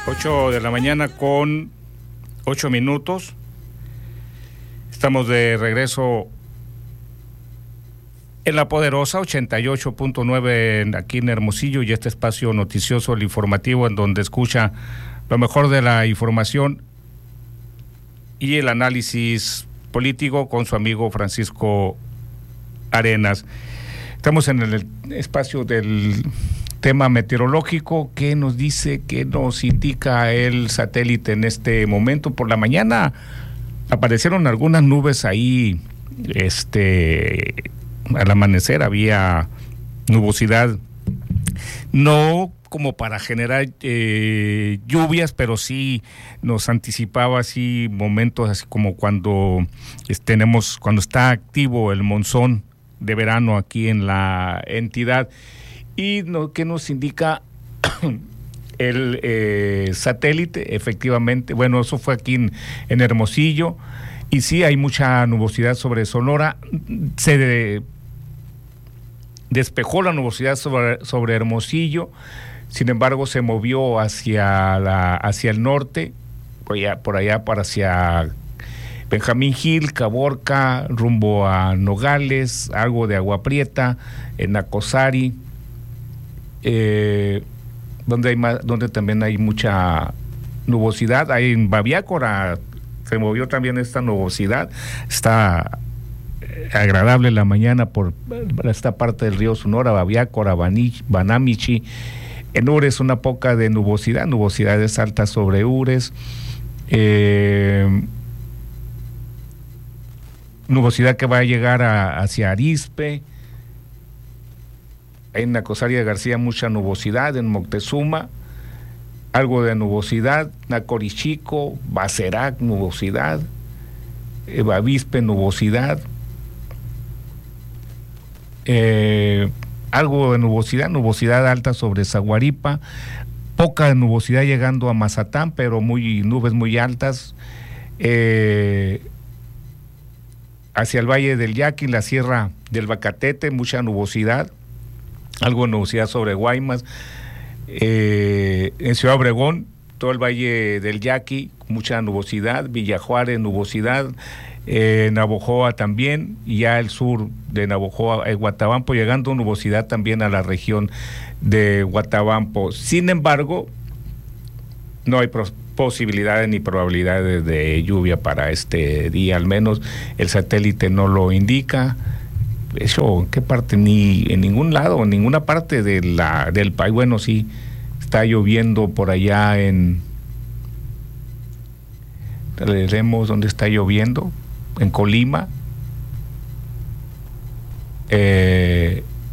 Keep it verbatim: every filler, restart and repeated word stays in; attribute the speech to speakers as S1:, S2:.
S1: Ocho de la mañana con ocho minutos. Estamos de regreso en La Poderosa, ochenta y ocho punto nueve aquí en Hermosillo, y este espacio noticioso, el informativo, en donde escucha lo mejor de la información y el análisis político con su amigo Francisco Arenas. Estamos en el espacio del tema meteorológico. ¿Qué nos dice, qué nos indica el satélite en este momento? Por la mañana aparecieron algunas nubes ahí, este, al amanecer había nubosidad, no como para generar eh, lluvias, pero sí nos anticipaba así momentos así como cuando es, tenemos, cuando está activo el monzón de verano aquí en la entidad. Y lo que nos indica el eh, satélite, efectivamente, bueno, eso fue aquí en, en Hermosillo, y sí hay mucha nubosidad sobre Sonora. Se de, despejó la nubosidad sobre, sobre Hermosillo, sin embargo se movió hacia la hacia el norte, por allá, por allá para hacia Benjamín Gil, Caborca, rumbo a Nogales, algo de Agua Prieta, en Nacosari, eh, donde hay más, donde también hay mucha nubosidad. Hay en Babiácora se movió también esta nubosidad. Está agradable la mañana por esta parte del río Sonora, Babiácora, Banamichi. En Ures una poca de nubosidad, nubosidades altas sobre Ures, eh, nubosidad que va a llegar a, hacia Arizpe. En Nacosari de García mucha nubosidad, en Moctezuma algo de nubosidad, Nacorichico, Bacerac, nubosidad, Bavispe, nubosidad, eh, algo de nubosidad, nubosidad alta sobre Zaguaripa, poca nubosidad llegando a Mazatán, pero muy nubes muy altas, eh, hacia el Valle del Yaqui, la Sierra del Bacatete, mucha nubosidad, algo de nubosidad sobre Guaymas, eh, en Ciudad Obregón, todo el Valle del Yaqui, mucha nubosidad, Villajuárez, nubosidad, eh, Navojoa también, y ya el sur de Navojoa, eh, Guatabampo, llegando nubosidad también a la región de Guatabampo. Sin embargo, no hay pros- posibilidades ni probabilidades de lluvia para este día, al menos el satélite no lo indica. Eso, ¿en qué parte? Ni en ningún lado, en ninguna parte de la, del país. Bueno, sí, está lloviendo por allá en... Le vemos dónde está lloviendo, en Colima, eh,